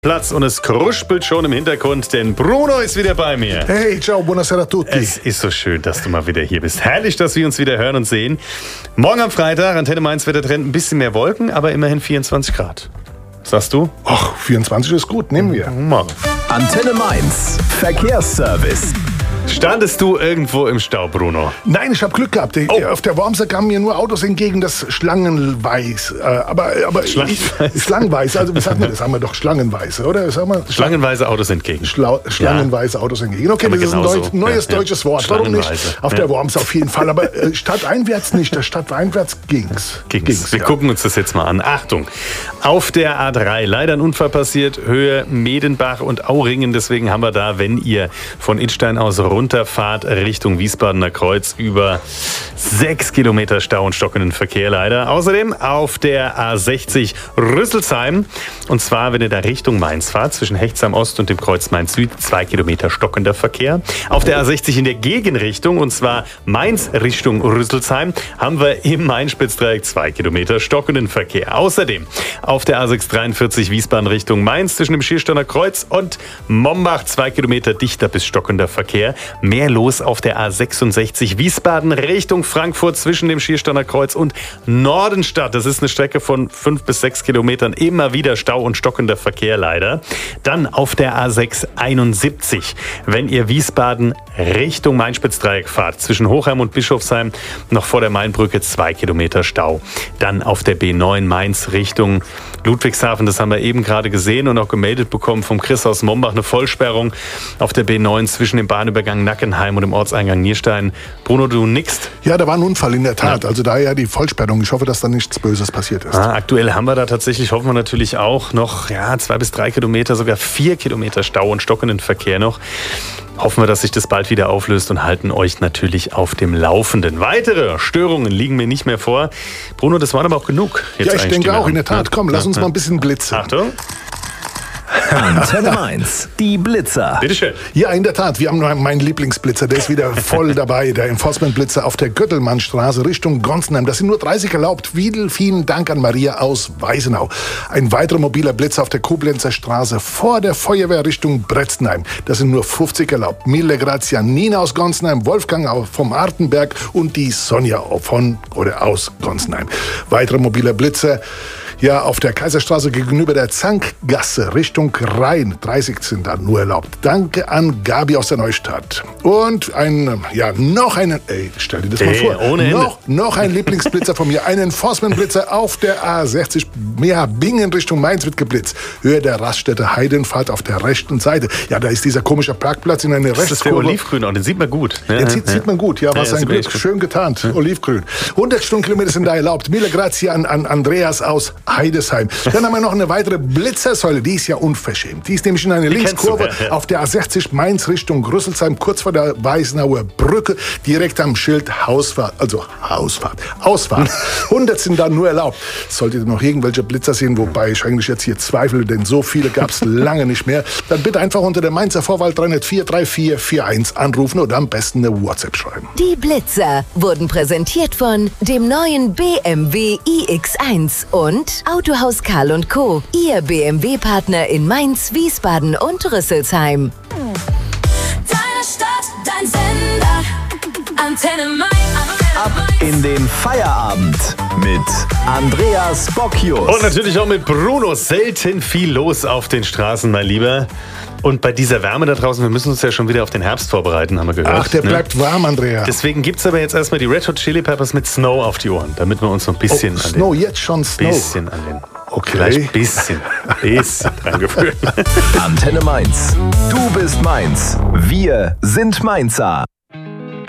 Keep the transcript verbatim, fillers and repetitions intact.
Platz und es kruspelt schon im Hintergrund, denn Bruno ist wieder bei mir. Hey, ciao, buonasera a tutti. Es ist so schön, dass du mal wieder hier bist. Herrlich, dass wir uns wieder hören und sehen. Morgen am Freitag, Antenne Mainz Wettertrend, ein bisschen mehr Wolken, aber immerhin vierundzwanzig Grad. Was sagst du? Ach, vierundzwanzig ist gut, nehmen wir. Morgen. Antenne Mainz, Verkehrsservice. Standest du irgendwo im Stau, Bruno? Nein, ich habe Glück gehabt. Oh. Auf der Wormser kamen mir nur Autos entgegen, das schlangenweiß. Äh, aber aber Schlangenweiß. Ich, schlangenweiß, also wie sagt man das? Haben wir doch schlangenweiße, oder? Sag mal, Schlangenweise Autos entgegen. Schlau, schlangenweise Autos entgegen. Okay, Aber das ist ein, genauso. Deut, neues Ja, ja. deutsches Wort. Warum nicht? Schlangenweise. Auf Ja. der Worms auf jeden Fall. Aber äh, stadteinwärts nicht. Der stadteinwärts ging's. Ging's. Wir ja. gucken uns das jetzt mal an. Achtung, auf der A drei leider ein Unfall passiert, Höhe Medenbach und Auringen. Deswegen haben wir da, wenn ihr von Idstein aus runterfahrt, Richtung Wiesbadener Kreuz, über sechs Kilometer Stau und stockenden Verkehr leider. Außerdem auf der A sechzig Rüsselsheim, und zwar, wenn ihr da Richtung Mainz fahrt, zwischen Hechtsheim Ost und dem Kreuz Mainz Süd, zwei Kilometer stockender Verkehr. Auf der A sechzig in der Gegenrichtung, und zwar Mainz Richtung Rüsselsheim, haben wir im Main-Spitzdreieck zwei Kilometer stockenden Verkehr. Außerdem auf der A sechs dreiundvierzig Wiesbaden Richtung Mainz zwischen dem Schiersteiner Kreuz und Mombach zwei Kilometer dichter bis stockender Verkehr. Mehr los auf der A sechsundsechzig Wiesbaden Richtung Frankfurt zwischen dem Schiersteiner Kreuz und Nordenstadt. Das ist eine Strecke von fünf bis sechs Kilometern. Immer wieder Stau und stockender Verkehr leider. Dann auf der A sechs einundsiebzig, wenn ihr Wiesbaden Richtung Main-Spitzdreieck fahrt, zwischen Hochheim und Bischofsheim noch vor der Mainbrücke zwei Kilometer Stau. Dann auf der B neun Mainz Richtung Ludwigshafen, das haben wir eben gerade gesehen und auch gemeldet bekommen vom Chris aus Mombach, eine Vollsperrung auf der B neun zwischen dem Bahnübergang Nackenheim und dem Ortseingang Nierstein. Bruno, du nickst? Ja, da war ein Unfall in der Tat. Ja. Also daher die Vollsperrung. Ich hoffe, dass da nichts Böses passiert ist. Ah, aktuell haben wir da tatsächlich, hoffen wir natürlich auch, noch ja, zwei bis drei Kilometer, sogar vier Kilometer Stau und stockenden Verkehr noch. Hoffen wir, dass sich das bald wieder auflöst und halten euch natürlich auf dem Laufenden. Weitere Störungen liegen mir nicht mehr vor. Bruno, das waren aber auch genug. Jetzt ja, ich denke auch, in der Tat. Komm, lass uns mal ein bisschen blitzen. Achtung. Antenne Mainz, die Blitzer. Bitteschön. Ja, in der Tat, wir haben noch meinen Lieblingsblitzer, der ist wieder voll dabei. Der Enforcement-Blitzer auf der Göttelmannstraße Richtung Gonsenheim. Das sind nur dreißig erlaubt. Vielen, vielen Dank an Maria aus Weisenau. Ein weiterer mobiler Blitzer auf der Koblenzer Straße vor der Feuerwehr Richtung Bretzenheim. Das sind nur fünfzig erlaubt. Mille grazie an Nina aus Gonsenheim, Wolfgang vom Artenberg und die Sonja von oder aus Gonsenheim. Weiterer mobiler Blitzer. Ja, auf der Kaiserstraße gegenüber der Zankgasse Richtung Rhein. dreißig sind da nur erlaubt. Danke an Gabi aus der Neustadt. Und ein, ja, noch einen, ey, stell dir das mal Ey, vor. ohne Ende. Noch, noch ein Lieblingsblitzer von mir. Ein Enforcement-Blitzer auf der A sechzig, ja, Bingen Richtung Mainz wird geblitzt. Höhe der Raststätte Heidenfahrt auf der rechten Seite. Ja, da ist dieser komische Parkplatz in eine Das ist der Rechtskurve. Olivgrün, und den sieht man gut. Ja, Den sieht, ja. sieht man gut, ja, was Ja, ein sieht man Glück. echt gut. Schön getarnt, olivgrün. hundert Stundenkilometer sind da erlaubt. Mille grazie an, an Andreas aus Heidesheim. Dann haben wir noch eine weitere Blitzersäule, die ist ja unverschämt. Die ist nämlich in einer Linkskurve kennst du, ja, ja. auf der A sechzig Mainz Richtung Rüsselsheim, kurz vor der Weißenauer Brücke, direkt am Schild Hausfahrt, also Hausfahrt, Ausfahrt. hundert sind da nur erlaubt. Solltet ihr noch irgendwelche Blitzer sehen, wobei ich eigentlich jetzt hier zweifle, denn so viele gab es lange nicht mehr, dann bitte einfach unter der Mainzer Vorwahl drei null vier drei vier vier eins anrufen oder am besten eine WhatsApp schreiben. Die Blitzer wurden präsentiert von dem neuen B M W i X eins und Autohaus Karl und Co., Ihr B M W-Partner in Mainz, Wiesbaden und Rüsselsheim. Deine Stadt, dein Sender, Antenne Mainz. Ab in den Feierabend mit Andreas Bocchius. Und natürlich auch mit Bruno. Selten viel los auf den Straßen, mein Lieber. Und bei dieser Wärme da draußen, wir müssen uns ja schon wieder auf den Herbst vorbereiten, haben wir gehört. Ach, der ne? bleibt warm, Andrea. Deswegen gibt es aber jetzt erstmal die Red Hot Chili Peppers mit Snow auf die Ohren, damit wir uns noch ein bisschen Oh, an Snow, den, jetzt schon Snow. bisschen an den, Okay. vielleicht ein bisschen, bisschen dran gewöhnen. Antenne Mainz. Du bist Mainz. Wir sind Mainzer.